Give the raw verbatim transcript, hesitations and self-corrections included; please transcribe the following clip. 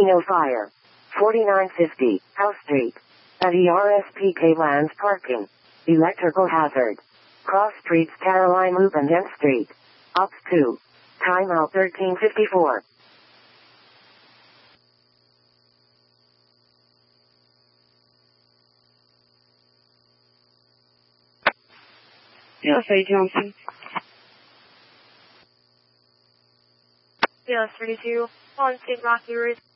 Casino Fire. forty-nine fifty, House Street. At E R S P K Lands Parking. Electrical hazard. Cross streets Caroline Loop and N Street. Ops two. Timeout thirteen fifty-four. Yes, A. Johnson. Yes, thirty-two. On Saint Rocky Road.